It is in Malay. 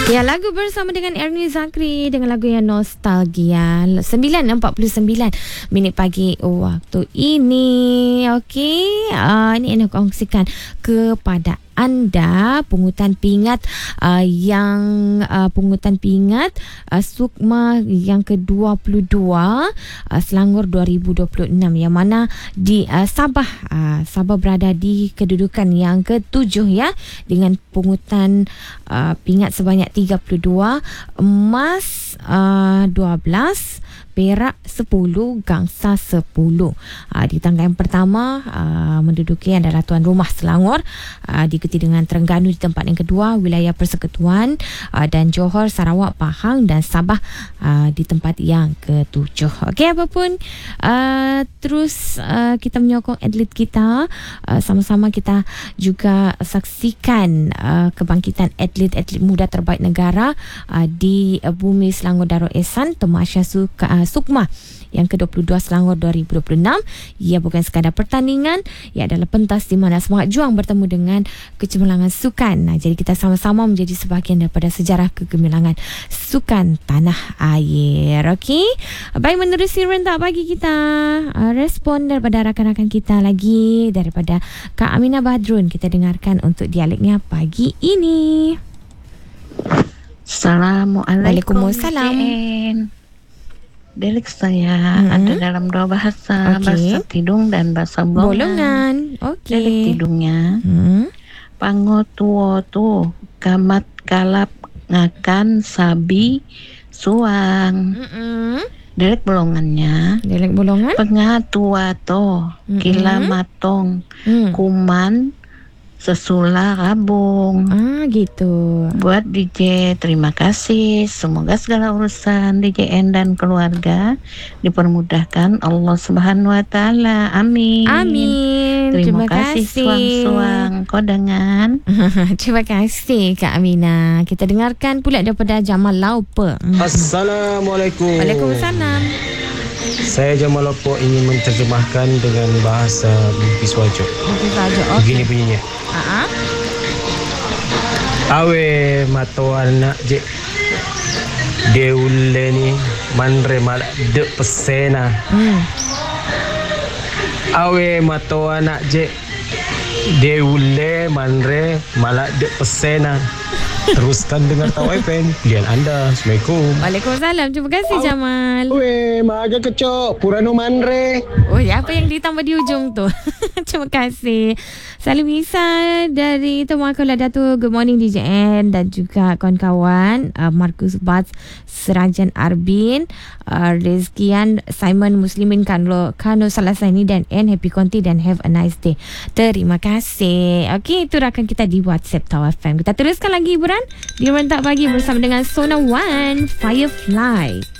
Ya, lagu bersama dengan Ernie Zakri dengan lagu yang nostalgia. 9.49 minit pagi waktu ini. Okey, ini yang aku kongsikan kepada anda pungutan pingat Sukma yang ke-22 Selangor 2026 yang mana di Sabah berada di kedudukan yang ke-7 ya, dengan pungutan pingat sebanyak 32, emas 12, perak 10, gangsa 10. Di tangga yang pertama menduduki adalah tuan rumah Selangor, diikuti dengan Terengganu di tempat yang kedua, wilayah Persekutuan dan Johor, Sarawak, Pahang dan Sabah di tempat yang ke-7. Okey, apapun terus kita menyokong atlet kita, sama-sama kita juga saksikan kebangkitan atlet-atlet muda terbaik negara di bumi Selangor Darul Ehsan, Tamasya Sukma yang ke-22 Selangor 2026. Ia bukan sekadar pertandingan, ia adalah pentas di mana semangat juang bertemu dengan kecemerlangan sukan. Jadi kita sama-sama menjadi sebahagian daripada sejarah kegemilangan sukan tanah air. Okey, baik, menerusi rentak pagi kita, respon daripada rakan-rakan kita lagi, daripada Kak Aminah Badrun. Kita dengarkan untuk dialeknya pagi ini. Assalamualaikum. Waalaikumsalam. Dialek saya ada dalam dua bahasa, bahasa Tidung dan bahasa Bolongan. Okey. Dialek Tidungnya, pango tuo tu kamat kalap ngakan sabi suang. Dialek Bolongannya, Dialek Bolongan, pengatua to kila matong kuman sesula rabung. Gitu. Buat DJ, terima kasih. Semoga segala urusan DJ N dan keluarga dipermudahkan Allah Subhanahu wa taala. Amin. Amin. Terima kasih suang-suang kodangan. Terima kasih Kak Aminah. Kita dengarkan pula daripada Jamal Laupe. Assalamualaikum. Waalaikumsalam. Saya Jamal Laupe ingin menterjemahkan dengan bahasa Bugis Wajo. Bugis Wajo. Begini bunyinya. Awe mato anak je deule ni manre malak de pesena. Awe mato anak je deule manre malak de pesena. Teruskan dengar Tahu FM, pilihan anda. Assalamualaikum. Waalaikumsalam. Terima kasih Jamal. Weh, maga kecok Purano manre. Oh ya, apa yang ditambah di ujung tu? Terima kasih. Salam Isa dari Temuan Kuala Datu. Good morning DJ N dan juga kawan-kawan, Marcus Bats, Serajan Arbin, Rizkian, Simon Muslimin, Kano Salasani dan N. Happy Konti dan have a nice day. Terima kasih. Okey, itu rakan kita di WhatsApp Tahu FM. Kita teruskan lagi hiburan di Rentak Pagi bersama dengan Sona One Firefly.